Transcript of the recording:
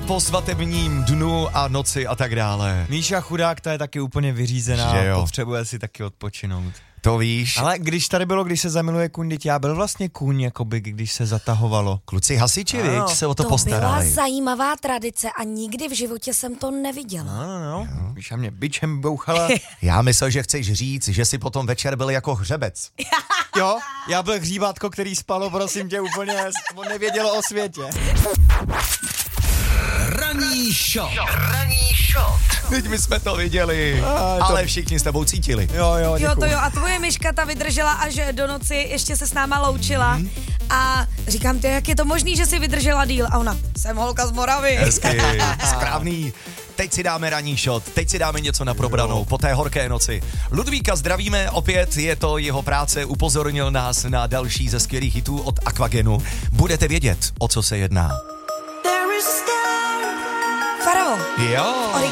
po svatebním dnu a noci a tak dále. Míša chudák, ta je taky úplně vyřízená, potřebuje si taky odpočinout. To víš. Ale když tady bylo, když se zamiluje kůň, teď já byl vlastně kůň, jakoby, když se zatahovalo. Kluci hasiči, viď, se o to postarali. To byla zajímavá tradice a nikdy v životě jsem to neviděla. No. Míša mě bičem bouchala. Já myslel, že chceš říct, že si potom večer byl jako hřebec. Jo, já byl hříbátko, který spalo, prosím tě, úplně, on nevěděl o světě. Ranní shot. Teď my jsme to viděli, ale všichni s tebou cítili. Jo, to jo, a tvoje myška ta vydržela až do noci, ještě se s náma loučila a říkám ty, jak je to možný, že si vydržela díl a ona, jsem holka z Moravy. Hezky, správný. Teď si dáme ranní shot, teď si dáme něco na probranou po té horké noci. Ludvíka zdravíme, opět je to jeho práce, upozornil nás na další ze skvělých hitů od Aquagenu. Budete vědět, o co se jedná. Faraon. Jo.